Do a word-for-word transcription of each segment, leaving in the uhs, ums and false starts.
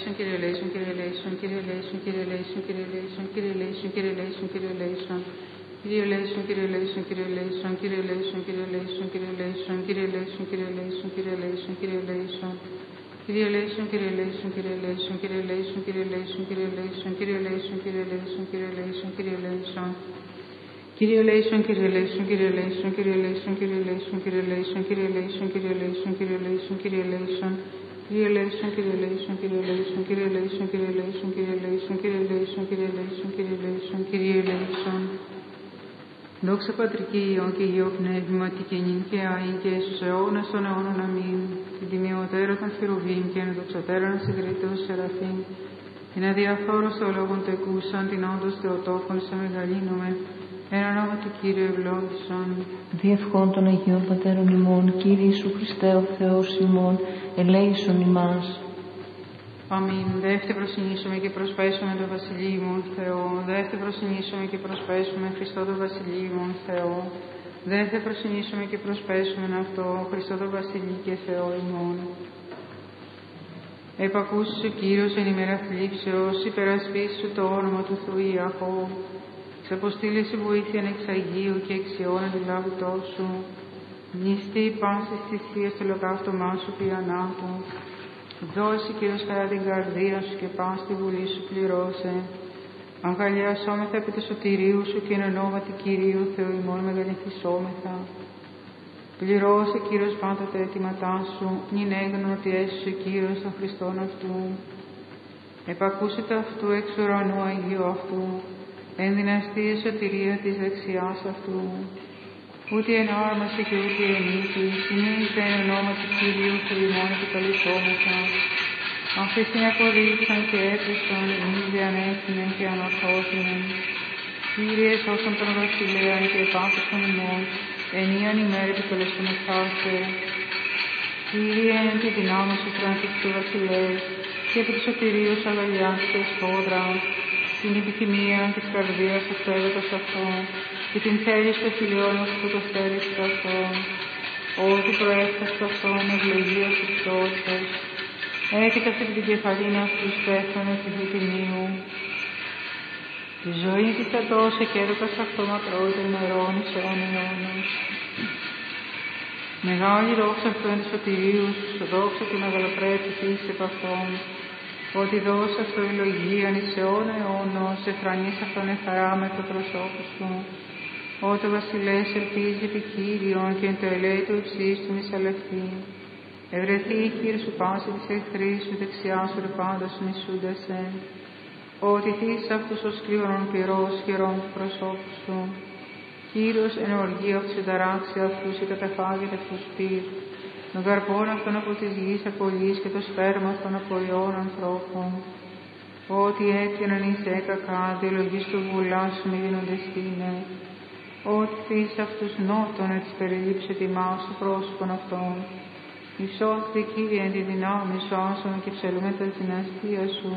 eleison, Kyrie eleison, Kyrie eleison, Kyrie eleison, Kyrie eleison, Kyrie eleison, Kyrie eleison, Kyrie eleison, Kyrie eleison. Kyrie eleison, Kyrie eleison, Kyrie eleison, Kyrie eleison, Kyrie eleison, Kyrie eleison, Kyrie eleison, Kyrie eleison, Kyrie eleison, Kyrie eleison. Kyrie eleison, Kyrie eleison, Kyrie eleison, Kyrie eleison, Kyrie eleison, Kyrie eleison, Kyrie eleison, Kyrie eleison, Kyrie eleison, Kyrie eleison. Kyrie eleison, Kyrie eleison, Kyrie eleison, Kyrie eleison, Kyrie eleison, Kyrie eleison, Kyrie eleison, Kyrie eleison, Kyrie eleison, Kyrie eleison. Kyrie eleison, Kyrie eleison, Kyrie eleison, Kyrie eleison, Kyrie eleison, Kyrie eleison, Kyrie eleison, Kyrie eleison, Kyrie eleison, Kyrie eleison. Δόξα Πατρί και Υιό και Υιό Πνεύματι και νυν και αεί και στους αιώνας των αιώνων αμήν. Την τιμιωτέρα των χερουβίμ και εν δοξωτέραν συγκριτέως σεραφείμ. Την αδιαφόρος θεολόγων τεκούσαν, την όντως Θεοτόκον σε μεγαλύνουμε. Εν ονόμα του Κύριου ευλόγησον. Διευχών των Αγίων Πατέρων ημών, Κύριε Ιησού Χριστέ ο Θεός ημών, ελέησον ημάς. Αμήν. Δεύτε προσυνήσουμε και προσπέσουμε το Βασιλείο ημών Θεό. Δεύτε προσυνήσουμε και προσπέσουμε Χριστό το Βασιλείο ημών Θεό. Δεύτε προσυνήσουμε και προσπέσουμε αυτό Χριστό το Βασιλείο και Θεό ημών. Επακούσου Κύριος εν ημέρα θλίψεως, υπερασπίσου το όνομα του Θεού Ιακώ. Ξεποστήλεσαι βοήθειαν εξ Αγίου και εξ Υιών αντιλάβητό σου. Νηστεί πάσης θυσίας το ολοκαύτωμά σου πιανάτου. Δώσει Κύριος κατά την καρδία σου και πας τη βουλή σου πληρώσε. Αγκαλιασόμεθα επί του σωτηρίου σου και εν ονόματι Κυρίου Θεού ημών μεγαλυνθησόμεθα. Πληρώσε Κύριος πάντα τα αιτήματά σου, νυν έγνω ότι έσωσε Κύριος των Χριστών αυτού. Επακούσετε αυτού εξ ουρανού Αγίου αυτού, εν δυναστεία σωτηρία της δεξιάς αυτού. Ούτε εν άρμαση και ούτε εν ήθη, συνήθιζε εν ονόματι Κυρίου Θεού ημών επικαλυψόμεθα. Αυτοί την αποδείξαν και έπεσαν, ήδη ανέθυνεν και ανορθώσινεν. Κύριε, σώσον τον βασιλέαν και επάκουσον ημών, εν ιαν ημέρα επικαλεστούμεθά σε. Κύριε, εν τη δυνάμει σου τραντικτού βασιλεύ, και επί του σωτηρίου σου αγαλιάσαι σφόδρα, την επιθυμία της καρδίας του θέλετος αυτό, και την θέληση των φιλιών που το θέλεις αυτό, ότι προέφτασε αυτόν ευλογία της τόσες, έκαιτασε την κεφαλήν αυτού στέφανε του τιμίου. Τη ζωή της θα δώσει και έδωκας αυτό μακρότερων ημερών εις αιών αιώνας. Μεγάλη δόξα αυτού εν σωτηρίου σου, δόξα τη μεγαλοπρέπειας επ' αυτόν, ότι δώσε αυτό ευλογίαν εις αιώνα αιώνος, εφρανείς αυτόν εφαρά με το προσώπου σου. Ότι ο βασιλεύς ελπίζει επί Κύριον και εν το ελέη του υψής του μισαλευτεί. Ευρεθεί η χείρ σου πάση της εχθρής σου, δεξιά σου ρε πάντα σου μισούντασε. Ότι θείς αυτούς ως σκληρών πυρός χειρών του προσώπου σου. Κύριος εν οργή αυτούς συνταράξει αυτούς και καταφάγεται αυτούς πυρ. Τον καρπόν αυτόν από της γης απολύς και το σπέρμα αυτόν από ιών ανθρώπων. Ότι έκαιναν εις έκακα, διολογής του βουλά σου μη δίνονται στήνε. Ότι θείς αυτούς νότων έτσι περιλήψε τιμάς του πρόσωπον αυτών. Ισόχθη Κύριε εν τη δυνάμει σου άσον και ψελούμε τα δυναστεία σου.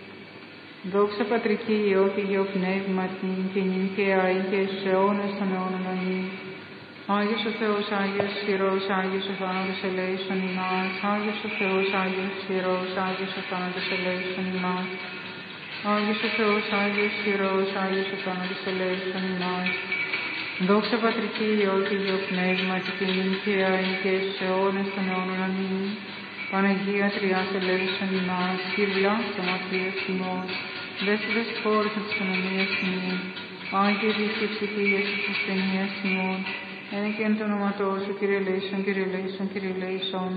Δόξα Πατρική Υιό και Υιό Πνεύματι και νυν και αεί και στους αιώνας των αιώνων αμήν. Άγιος ο Θεός, Άγιος Ιερός, Άγιος ο θάνατος ελέησον ημάς. Άγιος ο Θεός, Άγιος Ιερός, Άγιος ο θάνατος ελέησον ημάς. Άγιος ο Θεός, Άγιος Ιερός, Άγιος ο θάνατος ελέησον ημάς. Δόξα Πατρική Υιό και Υιό Πνεύματι και νυν και αεί και στους αιώνας των αιώνων αμήν. Παναγία Τριάς ελέησον ημάς, Κυριολά το ματρίας ημών, δέσποτας χώρος της κοινωνίας ημών, Άγιε Δύση ψυχίας της ασθενείας ημών, εν και εν το όνοματό σου, Κύριε ελέησον, Κύριε ελέησον, Κύριε ελέησον.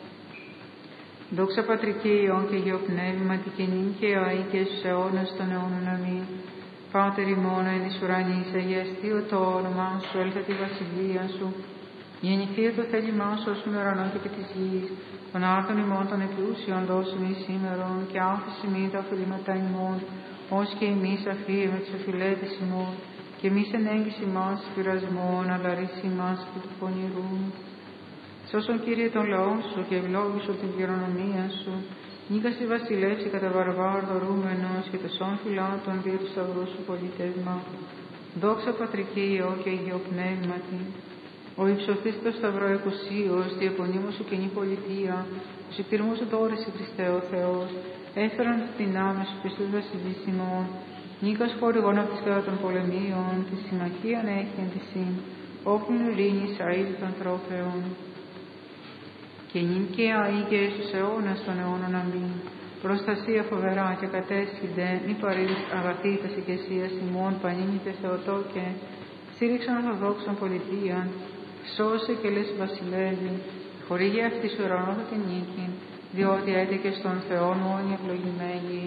Δόξα Πατρική Υιό και Υιό Πνεύματι και νυν και αεί και στους αιώνας των αιώνων αμήν. Πάτερ ημών εν εις ουρανής, αγιαστειο το όνομά σου, έλθε τη βασιλεία σου. Γεννηθείτε το θέλημά σου ως με ουρανό και επί της γης. Των άρτων ημών των εκκλούσιων δώσου μη σήμερον και άφηση μη τα οφειλήματα ημών, ως και εμείς αφίεμε τις οφειλέτες ημών, και εμείς εν έγκυση μας πειρασμών, αλλά ρίση μας και του πονηρού. Σώσον Κύριε τον λαό σου και ευλόγησον την κληρονομία σου, νίκας τη βασιλεύση κατά βαρβάρ δωρούμενος και τεσσών φυλάτων δια του σταυρού σου πολίτευμα. Δόξα Πατρική Υιό και Υιό Πνεύματι. Ο υψωθής το σταυρό εκουσίως, τη επωνύμω σου καινή πολιτεία, ο σωτήρμος σου τόρεση Χριστέ ο Θεός, έφεραν τις δυνάμεις σου πιστούς βασιλίσιμων, νίκας χορηγών από τη σκέπα των πολεμίων, τη συμμαχίαν έχει εν τη σύν, όπλην ειρήνης αΐδη των τρόφεων. Και νυν και αεί και εις τους αιώνας των αιώνων αμήν. Προστασία φοβερά και κατέσχυνται, μη παρήδεις αγαθή τας ηκεσίας ημών, πανίνητε Θεοτόκε, στήριξαν ορθοδόξων πολιτείαν, σώσε και λες βασιλεύει, χορηγεί αυτή σου ουρανό την νίκη, διότι έτεκε στον Θεόν μόνοι ευλογημένοι.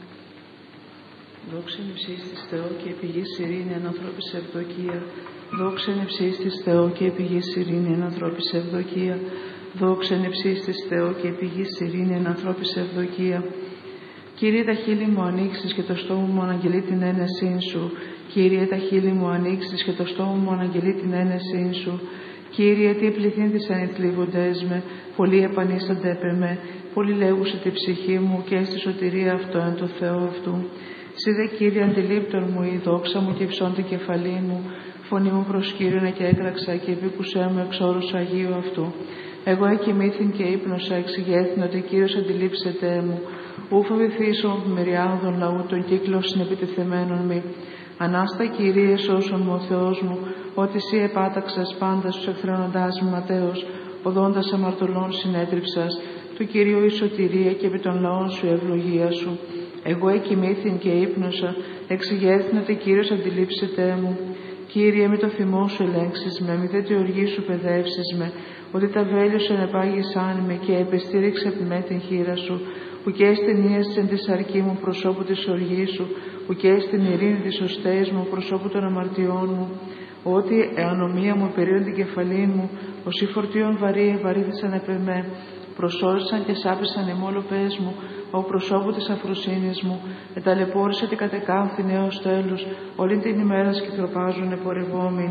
Δόξα εν υψής της Θεό και επιγής ειρήνη εν ανθρώπης ευδοκία. Δόξα εν υψής της Θεό και επιγής ειρήνη εν ανθρώπης ευδοκία. Δόξα εν υψής της Θεό και επιγής ειρήνη εν ανθρώπης ευδοκία. Κύριε, τα χείλη μου ανοίξεις και το στόμα μου αναγγελεί την ένεσήν σου. Κύριε, τα χείλη μου ανοίξεις και το στόμα μου αναγγελεί την ένεσήν σου. Κύριε, τι πληθύνθησαν οι θλίβοντές με, πολλοί επανίστανται επ' εμέ, πολλοί λέγουσαν τη ψυχή μου και στη σωτηρία αυτό εν το Θεό αυτού. Συ δε, Κύριε, αντιλήπτον μου η δόξα μου και υψών την κεφαλή μου, φωνή μου προς Κύριον και έκραξα και επίκουσέ μου εξ όρους Αγίου αυτού. Εγώ εκοιμήθην και ύπνοσα, εξηγέθην ότι Κύριος αντιλήψεται μου. Ού φοβηθήσω από μυριάδων λαού των κύκλων συνεπιτεθειμένων μη. Ανάστα, Κύριε, σώσον μου ο Θεός μου, ότι Συ επάταξας πάντα στους εχθρόνοντάς μου ματέως, οδόντας αμαρτωλών συνέτριψας, του Κυρίου η σωτηρία και επί των λαών σου ευλογία σου. Εγώ εκοιμήθην και ύπνοσα, εξηγέθην ότι Κύριος αντιλήψεται μου. Κύριε, μη το θυμό σου ελέγξεις με, μη δε τη οργή σου παιδεύσεις με, ότι τα βέλη σου ενεπάγησαν με και επεστήριξε επί με την χείρα σου, που και στην ίαση της αρκή μου προσώπου της οργής σου, που και στην ειρήνη της οστέης μου προσώπου των αμαρτιών μου, ότι εανομία μου περίον την κεφαλή μου, όσοι φορτίων βαρύ ευαρύθησαν επ' εμέ, προσώρισαν και σάπησαν ημόλοπες μου, ο προσώπου της αφροσύνης μου, εταλαιπώρησε και κατεκάμφθη έως τέλους, όλη την ημέρα σκυθροπάζουν επορευόμην.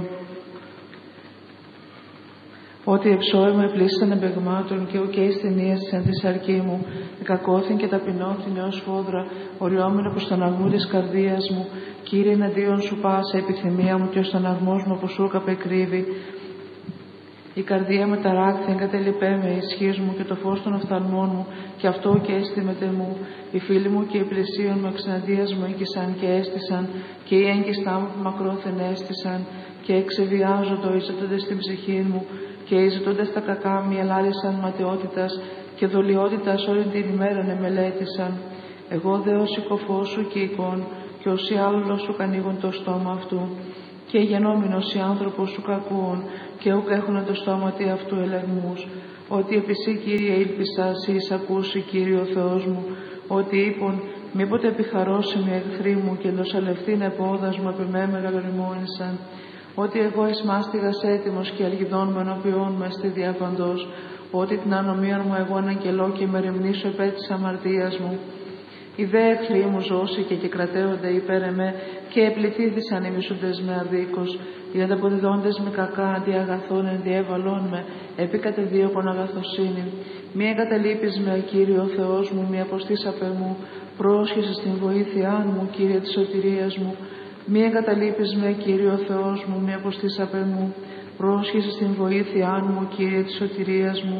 Ότι εψώευμα επλήσαν εμπεγμάτων και ουκέ στην ίαση εν της αρκή μου, εκακώθην και ταπεινώθην έως φόδρα, οριόμενο προς τον αγμού της καρδίας μου. Κύριε, εναντίον σου πάσα επιθυμία μου και ως τον αγμός μου από σου καπεκρύβει. Η καρδία με ταράκθη εγκατελειπέ με ισχύς μου και το φως των οφθαλμών μου, και αυτό και έστιμεται μου. Οι φίλοι μου και οι πλησίων μου εξεναντίας μου έγκυσαν και έστησαν, και οι έγκυστά μου που μακρόθεν έστησαν, και εξεβιάζοντο είζετονται στην ψυχή μου, και είζετοντας τα κακά μη ελάλησαν ματαιότητας και δολιότητας όλη την ημέρα εμελέτησαν. Εγώ δε ως οικοφός σου και εικόν, και όσοι άλλος σου κανίγουν το στόμα αυτού, και γενόμενος οι άνθρωπος σου κακούων, και ουκ έχουν το στόμα τι αυτού ελεγμούς. Ότι επί Συ, Κύριε, ήλπισα, Συ εισακούσει, Κύριε ο Θεός μου, ότι είπον, μήποτε επιχαρώσει με εχθροί μου και ενδοσαλευθήν επόδας μου επί με μεγαλοριμόνησαν. Ότι εγώ εις μάστιγας έτοιμος και αλγιδών με ενώπιόν με στη διαπαντός, ότι την ανομία μου εγώ αναγγελώ και με ρεμνήσω επέ της αμαρτίας μου. Οι δε εχθροί μου ζώσηκε και κρατέονται υπέρ εμέ, και επληθύθησαν οι μισούντες με αδίκως, οι ανταποδιδόντες με κακά αντί αγαθών ενδιέβαλών με, επί κατεδίωκον αγαθοσύνη. Μη εγκαταλείπεις με, Κύριε ο Θεός μου, μη αποστείς απ' εμού, πρόσχεσαι στην βοήθειά μου, Κύριε της σωτηρίας μου. Μη εγκαταλείπεις με, Κύριε ο Θεός μου, μη αποστείς απ' εμού, πρόσχεσαι στην βοήθειά μου, Κύριε της σωτηρίας μου.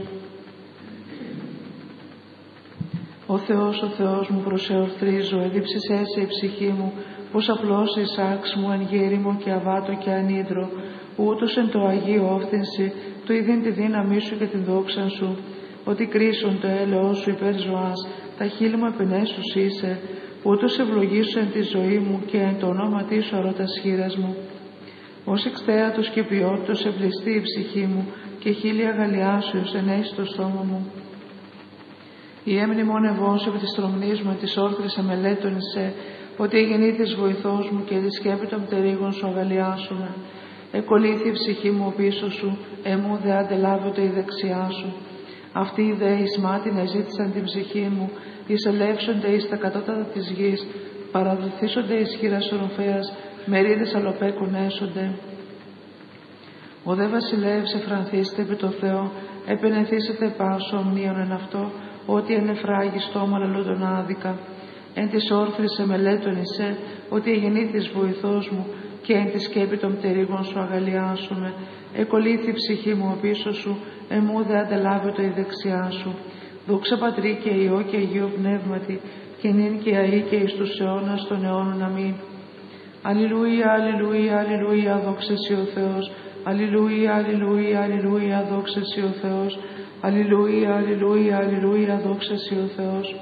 Ο Θεός, ο Θεός μου, προσεορθρίζω, εδίψησέ σε η ψυχή μου, πως απλώς εισάξ μου εν γέριμο και αβάτο και ανίδρο, ούτως εν το Αγίο όφθενση, του ειδήν τη δύναμή σου και την δόξα σου, ότι κρίσουν το έλεος σου υπέρ ζωάς, τα χείλη μου επενέσους είσαι, ούτως ευλογήσω εν τη ζωή μου και εν το ονόματί σου αρωτας χείρας μου. Ως εξθέατος και ποιότητος ευλιστεί η ψυχή μου και χείλη αγαλιάσεως ενέσει το στόμα μου. Η έμνη μονευός επί της τρομνής μου, της όρθρης αμελέτων σε, ότι εγεννήθης βοηθός μου και τη σκέπη των πτερίγων σου αγαλιάσουμε. Εκολύθη η ψυχή μου ο πίσω σου, εμού δε αντελάβεται η δεξιά σου. Αυτοί οι δε εις μάτιν εζήτησαν την ψυχή μου, εισελεύσονται εις τα κατώτατα της γης, παραδοθήσονται εις χείρας οροφέας, μερίδες αλοπέκων έσονται. Ο δε βασιλεύς εφρανθήστε επί το Θεό, επενεθήσετε πάσο ομνίων εν αυτό, ότι ενεφράγει στόμα λαλούντον άδικα. Εν της όρθρης εμελέτων εισέ, ότι εγεννήθης βοηθός μου, και εν τη σκέπη των πτερύγων σου αγαλιάσουμε. Εκολύθη η ψυχή μου πίσω σου, εμού δε αντελάβετο η δεξιά σου. Δόξα Πατρί και Υιό και Αγίο Πνεύματι, και νυν και αεί και εις τους αιώνας των αιώνων. Αμήν. Αλληλούια, αλληλούια, αλληλούια, δόξα Συ ο Θεός. Αλληλούια, αλληλούια, αλληλούια, δόξα Συ ο Θεός. Αλληλούια, αλληλούια, αλληλούια, δόξα Συ ο Θεός.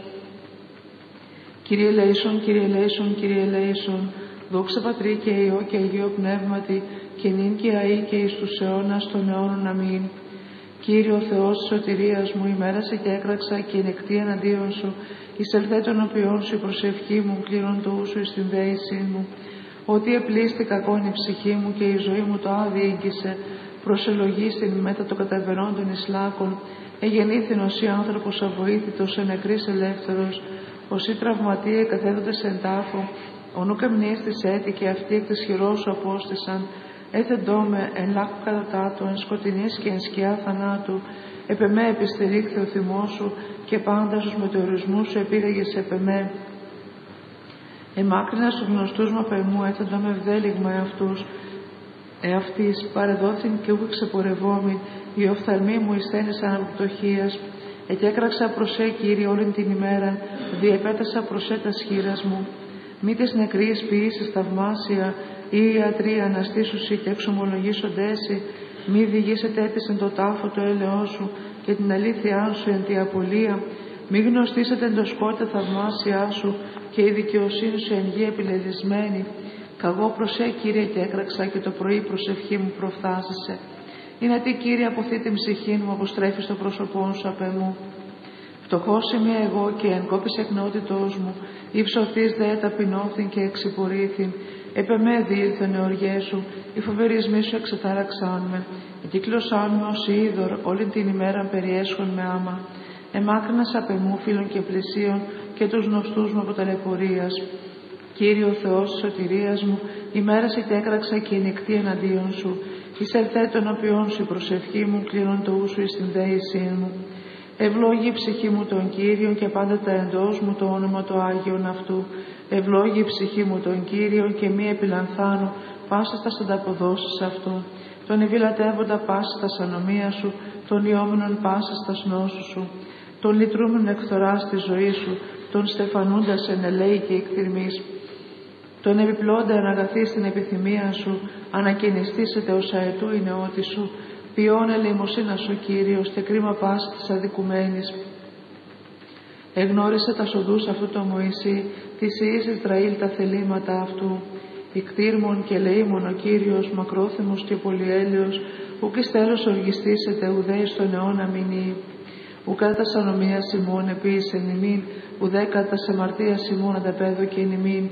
Κύριε ελέησον, Κύριε ελέησον, Κύριε ελέησον. Δόξα Πατρί και Υιό και Αγίο Πνεύματι, και νυν και αεί και εις τους αιώνας των αιώνων. Αμήν. Κύριε ο Θεός της σωτηρίας μου, ημέρασε και έκραξα και ενεκτή εναντίον σου, εις ελθέ των οποίων σου η προσευχή μου, κλείνον το ούσου εις την δέησή μου. Ότι επλήστη κακόν η ψυχή μου και η ζωή μου το άδει ήγγισε, προσελογίστην μετά το καταβερόντων εις λάκων, εγεννήθην ως ή άνθρωπος αβοήθητος, εν νεκρής ελεύθερος, ως ή τραυματίε καθέδοντες εν τάφο, ονού κεμνίστης έτη και αυτοί εκ της χειρός σου απόστησαν, έθεντό με εν λάκου κατατάτου, εν σκοτεινής και εν σκιά θανάτου, επ' εμέ επιστερήχθη ο θυμός σου και πάντα στους μετεωρισμούς σου επήγαγες επ' εμέ. Εμάκρινα στους γνωστούς μου απ' εμού, έθεντο με ευδέλιγμα εαυτούς, εαυτής παρεδόθην και ούχε ξεπορευόμην, οι οφθαλμοί μου εισθένησαν από πτωχίας. Εκέκραξα προς σε, Κύριε, όλη την ημέρα, διεπέτασα προς σε τας χείρας μου. Μη τις νεκρείς ποιήσεις θαυμάσια, ή οι ιατροί αναστήσουσι και εξομολογήσοντέσι, μη διηγήσετε έτης εν το τάφο το έλεό σου και την αλήθειά σου εν τη απολία, μη γνωστήσετε εν το σκότε θαυμάσια σου και η δικαιοσύνη σου εν γη επιλεδισμένη. Καγώ προς σε, Κύριε, και έκραξα και το πρωί προσευχή μου προφθάσισε. Είναι τι, Κύριε, αποθεί την ψυχή μου, αποστρέφεις το πρόσωπό σου απ' εμού. Φτωχός είμαι εγώ και εν κόπης εκνότητός μου, υψωθείς δε ταπεινώθην και εξυπορήθην. Επ' εμέ διήλθον οι οργές σου, οι φοβερισμοί σου εξετάραξάν με. Εκύκλωσάν με ως είδωρ, όλη την ημέρα περιέσχον με άμα. Εμάκρυνας απ' εμού φίλων και πλησίων και τους γνωστούς μου από ταλαιπωρίας. Κύριε ο Θεός της σωτηρίας μου, ημέρασε και έκραξα και ενεκτή εναντίον σου. Εις ελθέ των οποίων σου η προσευχή μου, κλείνον το ούσου εις την δέησή μου. Ευλόγη η ψυχή μου τον Κύριον και πάντα τα εντός μου το όνομα το Άγιον αυτού. Ευλόγη η ψυχή μου τον Κύριον και μη επιλανθάνω πάσα στα ανταποδόσεις αυτού. Τον ευηλατεύοντα πάσα στα ανομία σου, τον ιόμενον πάσα στα νόσου σου. Τον λυτρούμενον εκθορά στη ζωή σου, τον στεφανούντας εν ελέη και εκτιρμής. Τον επιπλώντα εν αγαθή στην επιθυμία σου, ανακαινιστήσετε ως αετού η νεότη σου. Ποιόν ελεημοσύνα σου, Κύριος, και κρίμα πάση της αδικουμένης. Εγνώρισε τα σοδούς αυτού το Μωυσή, της Ιης Ισραήλ τα θελήματα αυτού. Ικτήρμον και ελεήμον ο Κύριος, μακρόθυμος και πολυέλεος, ουκ εις τέλος οργιστήσετε, ουδέ εις τον αιώνα μηνύει. Ουκ κατά τας ανομίας ημών επίησεν ημίν, ουδέ κατά τας αμαρτίας ημών ανταπέδωκε ημίν.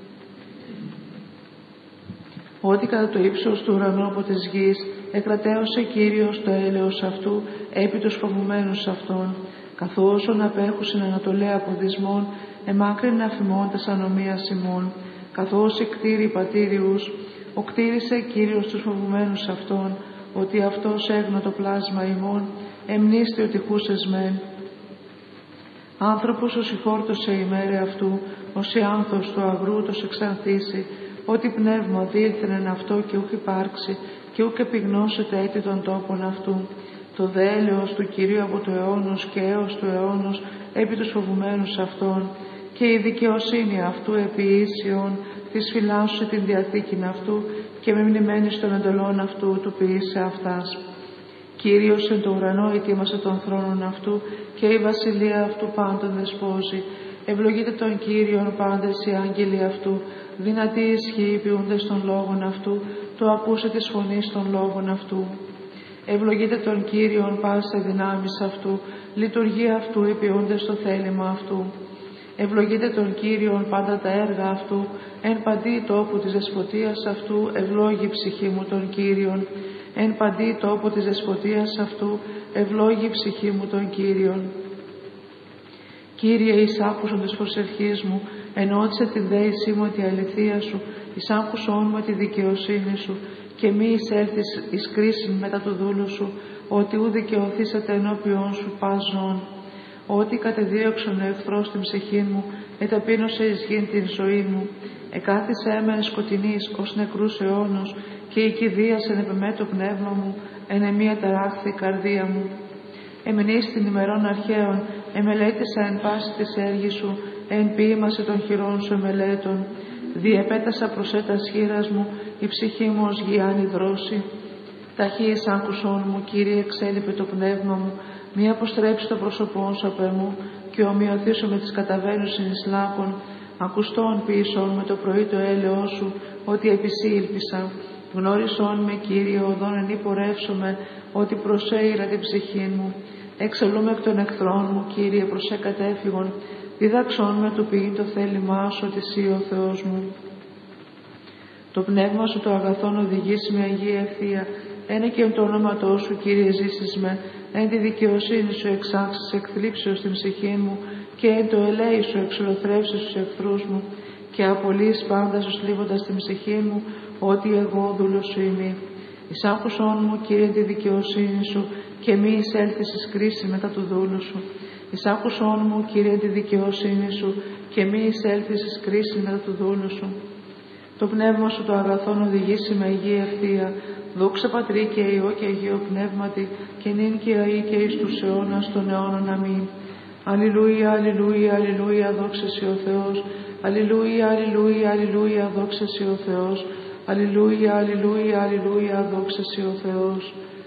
Ότι κατά το ύψος του ουρανού από της γης, εκρατέωσε Κύριος το έλεος αυτού, επί τους φοβουμένους αυτών, καθόσον απέχουσιν ανατολέα από δυσμών, εμάκρυνε αφημών τας ανομίας ημών, καθώς εκτήρη πατήριους, ο κτήρισε Κύριος τους φοβουμένους αυτών, ότι αυτός έγνω το πλάσμα ημών, εμνίστη ότι χούσες μεν. Άνθρωπος ως ηφόρτωσε η μέρε αυτού, ως η άνθος του αγρού τος εξανθήσει, ότι πνεύμα διήλθεν εν αυτό και ούχ υπάρξει, και ούκ επιγνώσετε έτη των τόπων αυτού. Το δέλεος του Κυρίου από το αιώνος και έως του αιώνος επί τους φοβουμένους αυτών, και η δικαιοσύνη αυτού επί ίσιον, της φυλάσσου την διαθήκην αυτού, και με μνημένης των εντολών αυτού του ποιήσε αυτάς. Κύριος εν το ουρανό ετοίμασε των θρόνων αυτού, και η βασιλεία αυτού πάντων δεσπόζει. Ευλογείτε τον Κύριον πάντες οι άγγελοι αυτού, δυνατοί ισχύοι ποιούντες των λόγων αυτού, το ακούσε της φωνής των λόγων αυτού. Ευλογείτε τον Κύριον πάσα δυνάμεις αυτού, λειτουργία αυτού υπηούντες το θέλημα αυτού. Ευλογείτε τον Κύριον πάντα τα έργα αυτού, εν παντή τόπου της δεσποτείας αυτού, ευλόγη ψυχή μου τον Κύριον. Εν παντή τόπου της δεσποτείας αυτού, ευλόγη ψυχή μου τον Κύριον. Κύριε, εις άκουσον της προσευχής μου, ενώτισε την δέησή μου τη αληθεία σου, εις άκουσον με τη δικαιοσύνη σου, και μη εισέλθεις εις κρίσιν μετά του δούλου σου, ότι ου δικαιωθήσατε ενώπιον σου πας ζών. ότι κατεδίωξον ο εχθρός την ψυχή μου, εταπείνωσε εις γην την ζωή μου. Εκάθισε με σκοτεινής ως νεκρούς αιώνος, και η κηδείας εν επεμέ το πνεύμα μου, εν εμία ταράχθη η καρδία μου. Εμεινείς την ημερών αρχαίων, εμελέτησα εν πάση της έργης σου, εν ποίημαση των χειρών σου εμελέτων. Διεπέτασα προς έτας χείρας μου, η ψυχή μου ως γιάννη δρόση. Ταχύης άκουσόν μου, Κύριε, εξέλιπε το πνεύμα μου, μη αποστρέψει το πρόσωπόν σου απ' εμού, και ομοιωθήσω με τις καταβαίνουσιν εις λάκων. Ακουστόν ποιησόν με το πρωί το έλεό σου, ότι επισή ήλπισα. Γνώρισόν με, Κύριε, οδόν εν υπορεύσομαι, ότι προσέειρα την ψυχή μου. Εξελούμε εκ των εχθρών μου, Κύριε, προς εκατέφυγον. Διδαξόν με του ποιήν το θέλημά σου, ότι εσύ ο Θεός μου. Το πνεύμα σου το αγαθόν οδηγήσει με αγία ευθεία. Ένε και εν το όνοματό σου, Κύριε, ζήσεις με. Εν τη δικαιοσύνη σου εξάξεις εκθλίψεως στην ψυχή μου, και εν το ελέη σου εξολοθρεύσεις τους εχθρούς μου, και απολύεις πάντα σου σλίβοντας την ψυχή μου, ότι εγώ δούλος σου είμαι. Εις άκουσόν μου, Κύριε, τη δικαιοσύνη σου, και μη εισέλθεις εις κρίση μετά του δούλου σου. Εις άκουσόν μου, Κύριε, τη δικαιοσύνη σου, και μη εισέλθεις εις κρίση μετά του δούλου σου. Το πνεύμα σου το αγαθόν οδηγήσει με υγεία ευθεία. Δόξα Πατρί και Υιό και Αγίο Πνεύματι, και νυν και αεί και εις τους αιώνας των αιώνων. Αμήν. Αλληλούια, αλληλούια, αλληλούια, δόξα σοι ο Θεός. Αλληλούια, αλληλούια, αλληλούια, δόξα σοι ο Θεός. Αλληλούια, αλληλούια, αλληλούια, δόξα σοι ο Θεός.